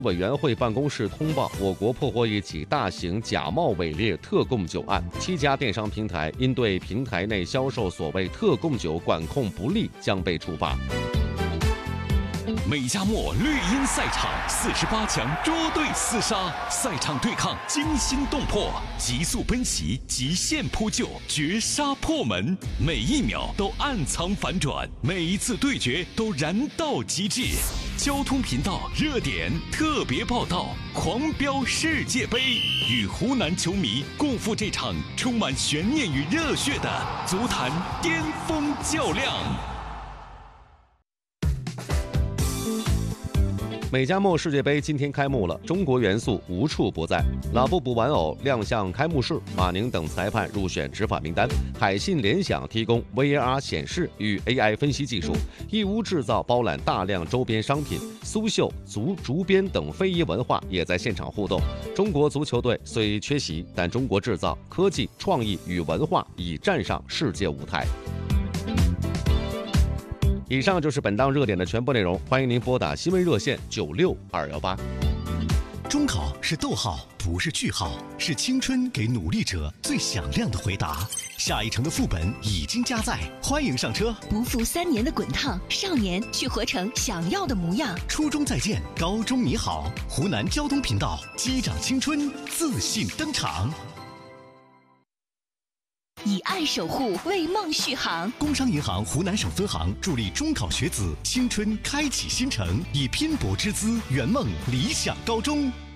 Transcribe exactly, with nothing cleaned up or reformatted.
委员会办公室通报，我国破获一起大型假冒伪劣特供酒案，七家电商平台因对平台内销售所谓特供酒管控不力，将被处罚。 美加墨绿茵赛场四十八强捉对厮杀，赛场对抗惊心动魄，急速奔袭，极限扑救，绝杀破门，每一秒都暗藏反转，每一次对决都燃到极致。交通频道热点特别报道，狂飙世界杯，与湖南球迷共赴这场充满悬念与热血的足坛巅峰较量。 美加墨世界杯今天开幕了，中国元素无处不在。老布布玩偶亮相开幕式，马宁等裁判入选执法名单。海信联想提供 V R 显示与 A I 分析技术。义乌制造包揽大量周边商品，苏绣、足竹编等非遗文化也在现场互动。中国足球队虽缺席，但中国制造、科技、创意与文化已站上世界舞台。以上就是本档热点的全部内容，欢迎您拨打新闻热线九六二幺八。 中考是逗号，不是句号，是青春给努力者最响亮的回答。下一城的副本已经加载，欢迎上车。 不负三年的滚烫，少年去活成想要的模样。 初中再见，高中你好。湖南交通频道，击掌青春，自信登场。 以爱守护，为梦续航。 工商银行湖南省分行助力中考学子青春开启新程，以拼搏之姿圆梦理想高中。